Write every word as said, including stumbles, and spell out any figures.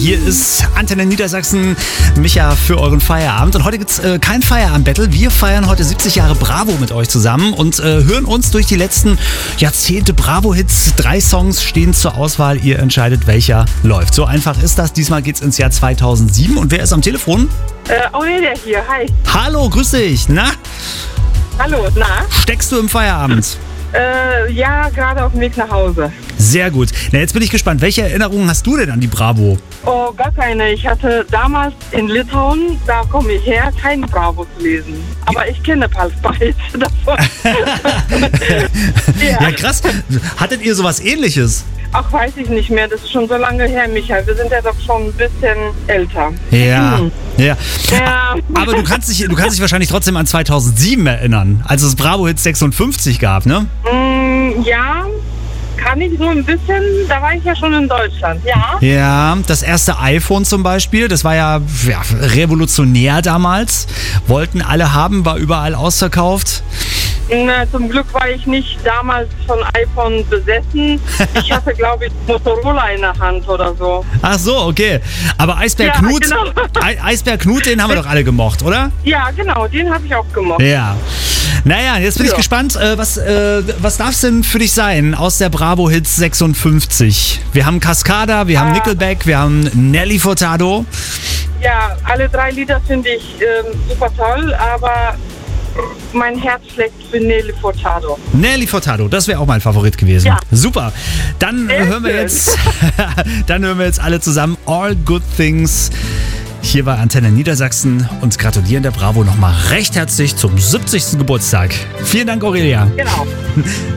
Hier ist Antenne Niedersachsen, Micha für euren Feierabend. Und heute gibt's äh, kein Feierabend-Battle. Wir feiern heute siebzig Jahre Bravo mit euch zusammen und äh, hören uns durch die letzten Jahrzehnte Bravo-Hits. Drei Songs stehen zur Auswahl. Ihr entscheidet, welcher läuft. So einfach ist das. Diesmal geht's ins Jahr zweitausendsieben. Und wer ist am Telefon? Äh, Aurelia hier, hi. Hallo, grüß dich. Na? Hallo, na? Steckst du im Feierabend? Äh, ja, gerade auf dem Weg nach Hause. Sehr gut. Na, jetzt bin ich gespannt. Welche Erinnerungen hast du denn an die Bravo? Oh, gar keine. Ich hatte damals in Litauen, da komme ich her, kein Bravo zu lesen. Aber ich kenne Pulse Bites davon. ja. ja, krass. Hattet ihr sowas Ähnliches? Ach, weiß ich nicht mehr. Das ist schon so lange her, Michael. Wir sind ja doch schon ein bisschen älter. Ja, hm. ja. ja. Aber du kannst, dich, du kannst dich wahrscheinlich trotzdem an zweitausendsieben erinnern, als es Bravo-Hits sechsundfünfzig gab, ne? Mm, ja, kann ich so ein bisschen. Da war ich ja schon in Deutschland, ja. Ja, das erste iPhone zum Beispiel, das war ja, ja revolutionär damals. Wollten alle haben, war überall ausverkauft. Na, zum Glück war ich nicht damals von iPhone besessen. Ich hatte, glaube ich, Motorola in der Hand oder so. Ach so, okay. Aber Eisbär ja, Knut, genau. E- Eisbär Knut, den haben wir doch alle gemocht, oder? Ja, genau, den habe ich auch gemocht. Ja. Naja, jetzt bin ja. ich gespannt, äh, was, äh, was darf es denn für dich sein aus der Bravo-Hits sechsundfünfzig? Wir haben Cascada, wir haben ah. Nickelback, wir haben Nelly Furtado. Ja, alle drei Lieder finde ich ähm, super toll, aber mein Herz schlägt für Nelly Furtado. Nelly Furtado, das wäre auch mein Favorit gewesen. Ja. Super. Dann Sehr hören wir schön. jetzt, dann hören wir jetzt alle zusammen All Good Things hier bei Antenne Niedersachsen und gratulieren der Bravo nochmal recht herzlich zum siebzigsten Geburtstag. Vielen Dank, Aurelia. Genau.